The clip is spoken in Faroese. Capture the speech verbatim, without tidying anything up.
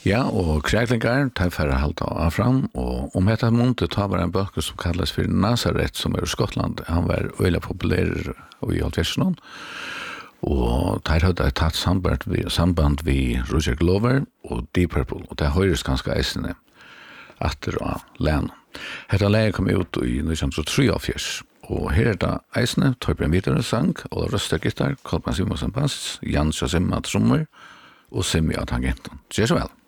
Ja, og kräklingar tar för att halta av fram och om detta montet tar bara en böcker som kallas för Nazareth som är i Skottland. Han var väldigt populär i halvfjerdsåren. Og der hadde jeg tatt samband vi, samband vi Roger Glover og Deep Purple, og det høres ganske eisende atter og län. Hetta leie kom ut i nitton trettiotre, og her er det eisende, Torbjørn Videre sang, Ola Røster gitar, Kolbjørn Simonsen bass, Jan Sjasimma trommer, og Simmi av tangenten. Gjør så vel.